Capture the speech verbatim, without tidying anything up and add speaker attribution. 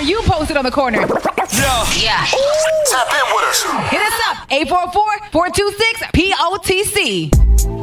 Speaker 1: you posted on the corner.
Speaker 2: Yeah.
Speaker 3: Yeah.
Speaker 2: Tap in with us.
Speaker 1: Hit us up, eight four four, four two six, P O T C.